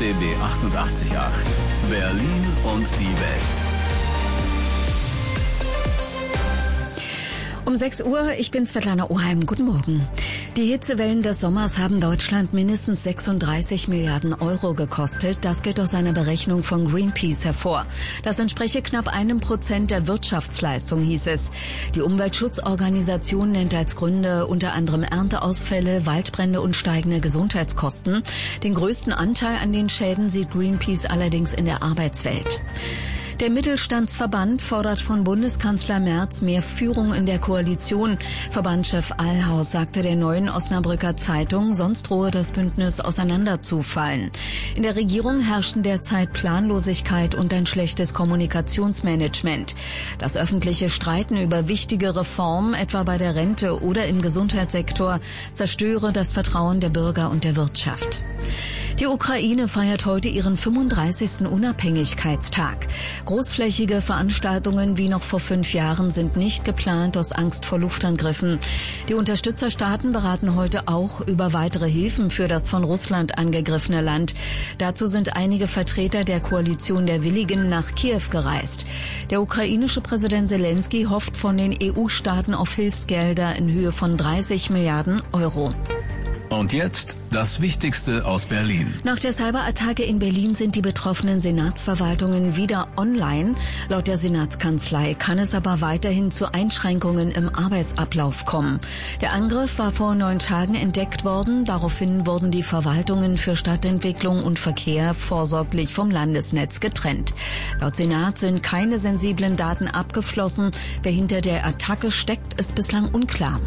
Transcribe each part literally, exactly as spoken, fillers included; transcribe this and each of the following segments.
B B achtundachtzig Komma acht. Berlin und die Welt. Um sechs Uhr, ich bin Svetlana Oheim. Guten Morgen. Die Hitzewellen des Sommers haben Deutschland mindestens sechsunddreißig Milliarden Euro gekostet. Das geht aus einer Berechnung von Greenpeace hervor. Das entspreche knapp einem Prozent der Wirtschaftsleistung, hieß es. Die Umweltschutzorganisation nennt als Gründe unter anderem Ernteausfälle, Waldbrände und steigende Gesundheitskosten. Den größten Anteil an den Schäden sieht Greenpeace allerdings in der Arbeitswelt. Der Mittelstandsverband fordert von Bundeskanzler Merz mehr Führung in der Koalition. Verbandschef Allhaus sagte der Neuen Osnabrücker Zeitung, sonst drohe das Bündnis auseinanderzufallen. In der Regierung herrschen derzeit Planlosigkeit und ein schlechtes Kommunikationsmanagement. Das öffentliche Streiten über wichtige Reformen, etwa bei der Rente oder im Gesundheitssektor, zerstöre das Vertrauen der Bürger und der Wirtschaft. Die Ukraine feiert heute ihren fünfunddreißigsten Unabhängigkeitstag. Großflächige Veranstaltungen wie noch vor fünf Jahren sind nicht geplant aus Angst vor Luftangriffen. Die Unterstützerstaaten beraten heute auch über weitere Hilfen für das von Russland angegriffene Land. Dazu sind einige Vertreter der Koalition der Willigen nach Kiew gereist. Der ukrainische Präsident Zelensky hofft von den E U-Staaten auf Hilfsgelder in Höhe von dreißig Milliarden Euro. Und jetzt das Wichtigste aus Berlin. Nach der Cyberattacke in Berlin sind die betroffenen Senatsverwaltungen wieder online. Laut der Senatskanzlei kann es aber weiterhin zu Einschränkungen im Arbeitsablauf kommen. Der Angriff war vor neun Tagen entdeckt worden. Daraufhin wurden die Verwaltungen für Stadtentwicklung und Verkehr vorsorglich vom Landesnetz getrennt. Laut Senat sind keine sensiblen Daten abgeflossen. Wer hinter der Attacke steckt, ist bislang unklar.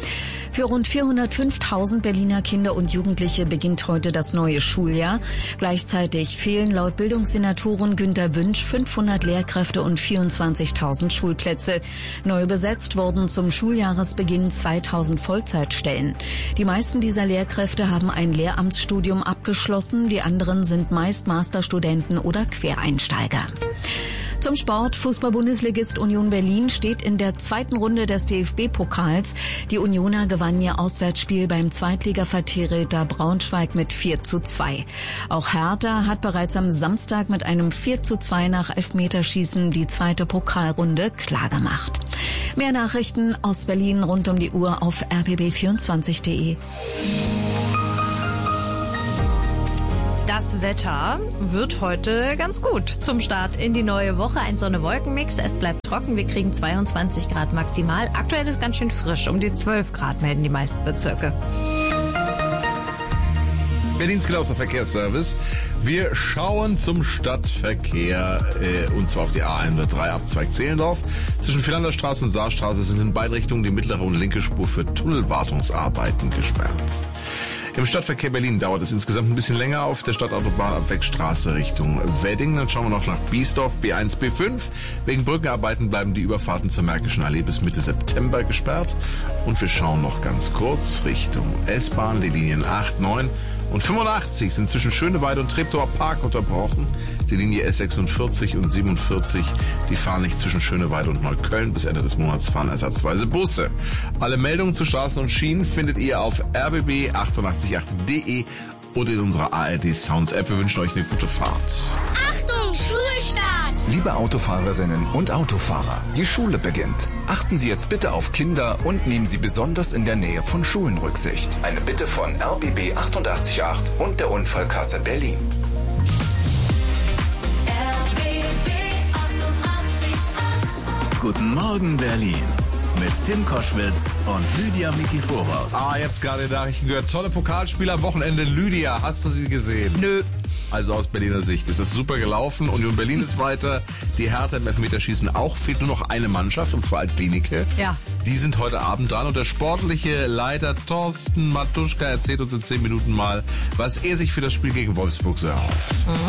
Für rund vierhundertfünftausend Berliner Kinder und Jugendliche beginnt heute das neue Schuljahr. Gleichzeitig fehlen laut Bildungssenatoren Günter Wünsch fünfhundert Lehrkräfte und vierundzwanzigtausend Schulplätze. Neu besetzt wurden zum Schuljahresbeginn zweitausend Vollzeitstellen. Die meisten dieser Lehrkräfte haben ein Lehramtsstudium abgeschlossen. Die anderen sind meist Masterstudenten oder Quereinsteiger. Zum Sport. Fußball-Bundesligist Union Berlin steht in der zweiten Runde des D F B-Pokals. Die Unioner gewannen ihr Auswärtsspiel beim Zweitliga-Vertreter Braunschweig mit vier zu zwei. Auch Hertha hat bereits am Samstag mit einem vier zu zwei nach Elfmeterschießen die zweite Pokalrunde klargemacht. Mehr Nachrichten aus Berlin rund um die Uhr auf r b b vierundzwanzig punkt de. Das Wetter wird heute ganz gut zum Start in die neue Woche. Ein Sonne-Wolken-Mix. Es bleibt trocken. Wir kriegen zweiundzwanzig Grad maximal. Aktuell ist es ganz schön frisch. Um die zwölf Grad melden die meisten Bezirke. Berlins genauester Verkehrsservice. Wir schauen zum Stadtverkehr äh, und zwar auf die A hundertdrei Abzweig Zehlendorf. Zwischen Philanderstraße und Saarstraße sind in beiden Richtungen die mittlere und linke Spur für Tunnelwartungsarbeiten gesperrt. Im Stadtverkehr Berlin dauert es insgesamt ein bisschen länger auf der Stadtautobahn ab Wegstraße Richtung Wedding. Dann schauen wir noch nach Biesdorf, B eins, B fünf. Wegen Brückenarbeiten bleiben die Überfahrten zur Märkischen Allee bis Mitte September gesperrt. Und wir schauen noch ganz kurz Richtung S-Bahn. Die Linien acht, neun und fünfundachtzig sind zwischen Schöneweide und Treptower Park unterbrochen. Die Linie S sechsundvierzig und siebenundvierzig, die fahren nicht zwischen Schöneweide und Neukölln. Bis Ende des Monats fahren ersatzweise Busse. Alle Meldungen zu Straßen und Schienen findet ihr auf r b b achtundachtzig punkt acht punkt de oder in unserer A R D Sounds App. Wir wünschen euch eine gute Fahrt. Achtung, Schulstart! Liebe Autofahrerinnen und Autofahrer, die Schule beginnt. Achten Sie jetzt bitte auf Kinder und nehmen Sie besonders in der Nähe von Schulen Rücksicht. Eine Bitte von R B B achtundachtzig Komma acht und der Unfallkasse Berlin. Guten Morgen Berlin mit Tim Koschwitz und Lydia Mikifora. Ah, jetzt gerade Nachrichten gehört. Tolle Pokalspieler am Wochenende. Lydia, hast du sie gesehen? Nö. Also aus Berliner Sicht ist es super gelaufen. Union Berlin ist weiter. Die Hertha im Elfmeterschießen auch. Fehlt nur noch eine Mannschaft, und zwar Altklinike. Ja. Die sind heute Abend dran. Und der sportliche Leiter Thorsten Matuschka erzählt uns in zehn Minuten mal, was er sich für das Spiel gegen Wolfsburg so erhofft. Mhm.